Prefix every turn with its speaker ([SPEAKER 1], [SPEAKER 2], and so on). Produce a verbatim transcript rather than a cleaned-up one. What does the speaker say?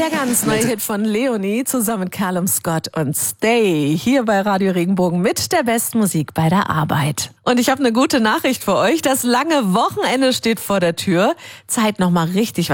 [SPEAKER 1] Der ganz neue Hit von Leonie zusammen mit Callum Scott und Stay hier bei Radio Regenbogen mit der besten Musik bei der Arbeit. Und ich habe eine gute Nachricht für euch. Das lange Wochenende steht vor der Tür. Zeit, noch mal richtig